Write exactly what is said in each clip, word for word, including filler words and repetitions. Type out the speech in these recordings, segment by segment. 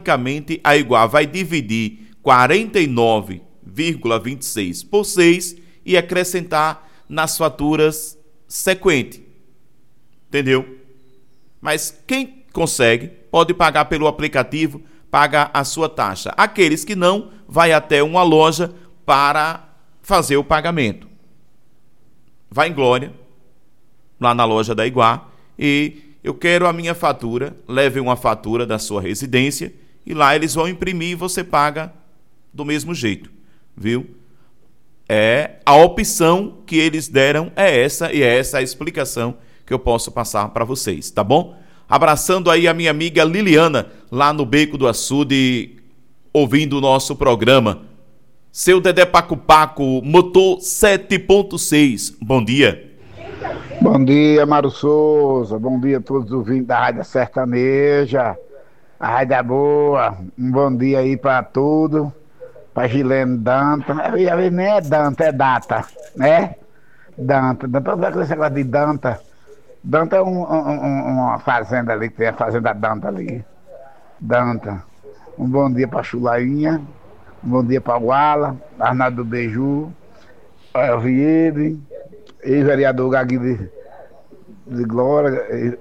automaticamente a Iguá vai dividir quarenta e nove vírgula vinte e seis por seis e acrescentar nas faturas sequentes. Entendeu? Mas quem consegue pode pagar pelo aplicativo, paga a sua taxa. Aqueles que não, vai até uma loja para fazer o pagamento. Vai em Glória, lá na loja da Iguá, e eu quero a minha fatura, leve uma fatura da sua residência, e lá eles vão imprimir e você paga do mesmo jeito, viu? É, a opção que eles deram é essa, e é essa a explicação que eu posso passar para vocês, tá bom? Abraçando aí a minha amiga Liliana, lá no Beco do Açude, ouvindo o nosso programa. Seu Dedé Paco Paco, motor sete ponto seis, bom dia. Bom dia, Mário Souza, bom dia a todos os ouvintes da Rádio Sertaneja, a Rádio Boa, um bom dia aí para todos, para Gilene Danta, eu ia nem é Danta, é Data, né? Danta, Danta, vai com esse negócio de Danta. Danta é um, um, uma fazenda ali, que tem a fazenda Danta ali. Danta. Um bom dia para Chulainha, um bom dia para o Ala, Arnaldo do Beiju, o Viede, ex-vereador Gagui de, de Glória,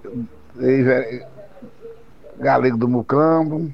ex-galego do Mucambo,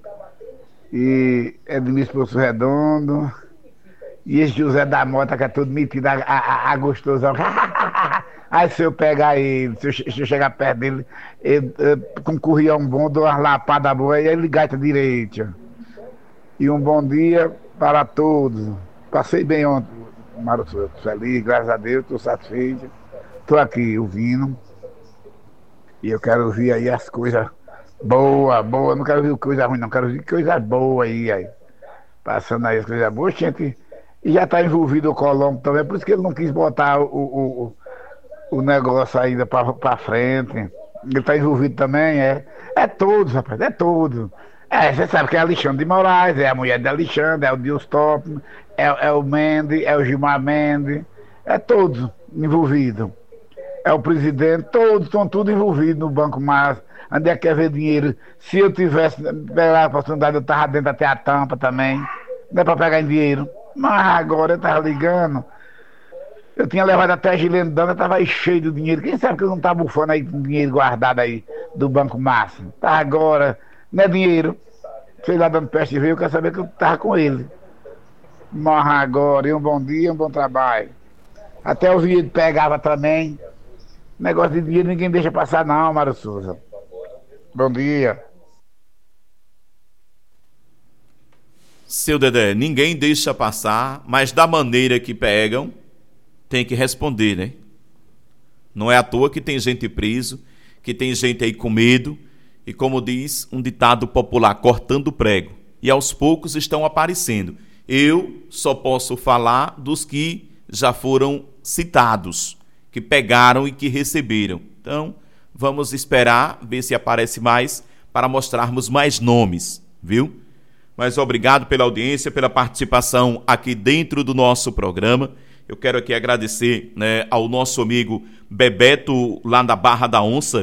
e Edmilson Poço Redondo, e esse José da Mota, que é todo metido a, a, a gostosão. Aí se eu pegar ele, se eu, se eu chegar perto dele, ele, ele, com um currião bom, dou uma lapada boa e ele gaita direito. E um bom dia para todos. Passei bem ontem, Mário Souza, feliz, graças a Deus, estou satisfeito. Estou aqui ouvindo. E eu quero ouvir aí as coisas boas, boas. Não quero ouvir coisa ruim, não. Quero ouvir coisas boas aí, aí. Passando aí as coisas boas, gente. E já está envolvido o Colombo também, por isso que ele não quis botar o, o, o o negócio ainda para frente. Ele está envolvido também, é. É todos, rapaz, é todos. É, você sabe que é Alexandre de Moraes, é a mulher de Alexandre, é o Dias Top, é, é o Mendes, é o Gilmar Mendes, é todos envolvidos. É o presidente, todos estão tudo envolvidos no Banco Mas. Onde é que quer ver dinheiro? Se eu tivesse pela oportunidade, eu estava dentro até a tampa também. Não é para pegar em dinheiro. Mas agora eu estava ligando. Eu tinha levado até a Gilene Dana, estava aí cheio de dinheiro. Quem sabe que eu não estava bufando aí com dinheiro guardado aí do Banco Massa? Tá agora, não é dinheiro. Sei lá dando peste veio, eu quero saber que eu estava com ele. Morra agora, e um bom dia, um bom trabalho. Até o vídeo pegava também. Negócio de dinheiro ninguém deixa passar não, Mário Souza. Bom dia. Seu Dedé, ninguém deixa passar, mas da maneira que pegam, tem que responder, né? Não é à toa que tem gente preso, que tem gente aí com medo, e como diz um ditado popular, cortando prego. E aos poucos estão aparecendo. Eu só posso falar dos que já foram citados, que pegaram e que receberam. Então, vamos esperar, ver se aparece mais, para mostrarmos mais nomes, viu? Mas obrigado pela audiência, pela participação aqui dentro do nosso programa. Eu quero aqui agradecer, né, ao nosso amigo Bebeto, lá da Barra da Onça,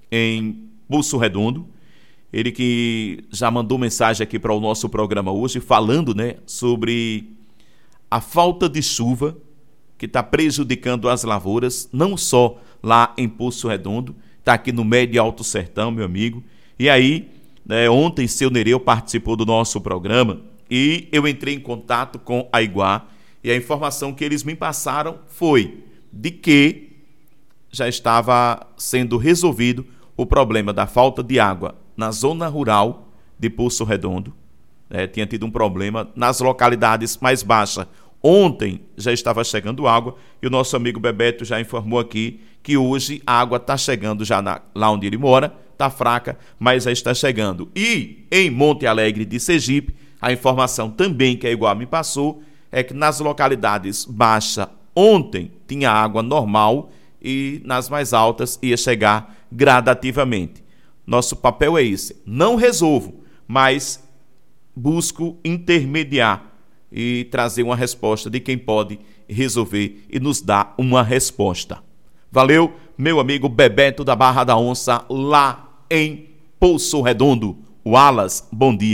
em Poço Redondo. Ele que já mandou mensagem aqui para o nosso programa hoje, falando, né, sobre a falta de chuva que está prejudicando as lavouras, não só lá em Poço Redondo, está aqui no Médio e Alto Sertão, meu amigo. E aí, né, ontem, seu Nereu participou do nosso programa e eu entrei em contato com a Iguá. E a informação que eles me passaram foi de que já estava sendo resolvido o problema da falta de água na zona rural de Poço Redondo. É, tinha tido um problema nas localidades mais baixas. Ontem já estava chegando água e o nosso amigo Bebeto já informou aqui que hoje a água está chegando já na, lá onde ele mora, está fraca, mas já está chegando. E em Monte Alegre de Sergipe, a informação também que a Iguá me passou é que nas localidades baixas ontem tinha água normal e nas mais altas ia chegar gradativamente. Nosso papel é esse. Não resolvo, mas busco intermediar e trazer uma resposta de quem pode resolver e nos dar uma resposta. Valeu, meu amigo Bebeto da Barra da Onça, lá em Poço Redondo. Wallace, bom dia.